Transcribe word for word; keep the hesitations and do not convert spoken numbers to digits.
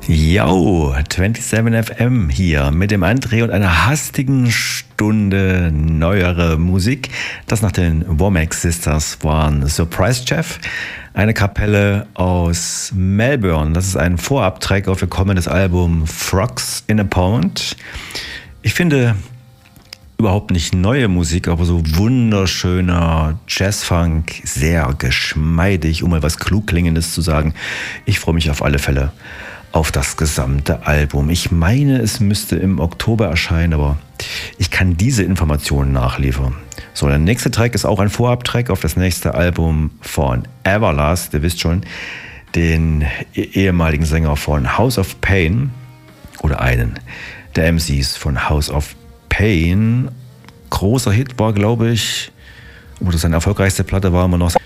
Yo, siebenundzwanzig F M hier mit dem André und einer hastigen Stunde neuere Musik. Das nach den Womack Sisters waren Surprise Chef, eine Kapelle aus Melbourne. Das ist ein Vorabtrack auf ihr kommendes Album Frogs in a Pond. Ich finde überhaupt nicht neue Musik, aber so wunderschöner Jazzfunk, sehr geschmeidig, um mal was Klugklingendes zu sagen. Ich freue mich auf alle Fälle auf das gesamte Album. Ich meine, es müsste im Oktober erscheinen, aber ich kann diese Informationen nachliefern. So, der nächste Track ist auch ein Vorabtrack auf das nächste Album von Everlast, ihr wisst schon, den ehemaligen Sänger von House of Pain oder einen der M Cs von House of Pain. Großer Hit war, glaube ich, oder seine erfolgreichste Platte war immer noch